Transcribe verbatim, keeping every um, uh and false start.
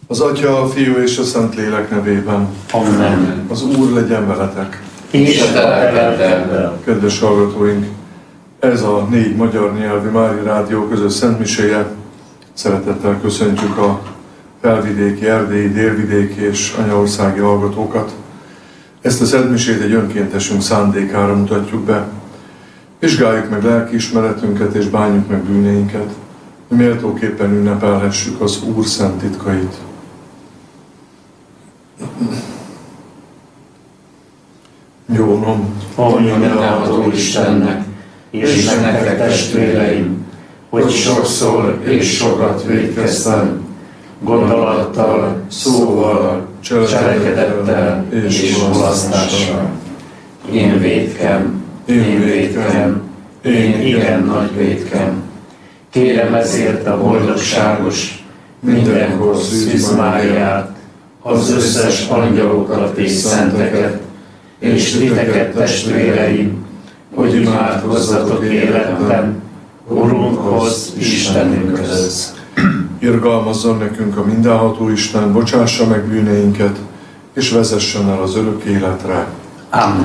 Az Atya, a Fiú és a Szentlélek nevében. Amen. Az Úr legyen veletek. És a te lelkeddel. Kedves hallgatóink, ez a négy magyar nyelvű Mária Rádió közös szentmiséje. Szeretettel köszöntjük a felvidéki, erdélyi, délvidéki és anyaországi hallgatókat. Ezt a szentmisét egy önkéntesünk szándékára mutatjuk be. Vizsgáljuk meg lelkiismeretünket és bánjuk meg bűneinket, hogy méltóképpen ünnepelhessük az Úr szent titkait. Jónom, Ó, mindenható Istennek, és nektek testvéreim, hogy sokszor és sokat vétkeztem, gondolattal, szóval, cselekedettel és mulasztással. Én vétkem, én vétkem, én igen nagy vétkem. Kérem ezért a boldogságos, mindenkor Szűz Máriát, az összes angyalokat és szenteket, és titeket, testvéreim, hogy imádkozzatok életben, Urunkhoz, Istenünkhöz. Irgalmazzon nekünk a mindenható Isten, bocsássa meg bűneinket, és vezessen el az örök életre. Amen.